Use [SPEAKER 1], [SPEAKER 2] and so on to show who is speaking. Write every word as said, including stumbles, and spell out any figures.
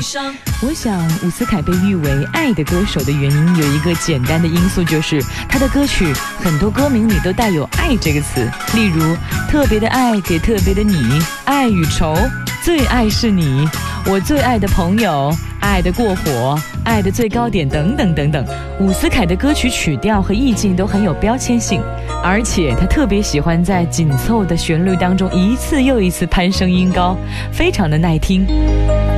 [SPEAKER 1] 我想伍思凯被誉为爱的歌手的原因有一个简单的因素，就是他的歌曲很多歌名里都带有爱这个词，例如特别的爱给特别的你，爱与愁，最爱是你，我最爱的朋友，爱的过火，爱的最高点等等等等。伍思凯的歌曲曲调和意境都很有标签性，而且他特别喜欢在紧凑的旋律当中一次又一次攀升音高，非常的耐听。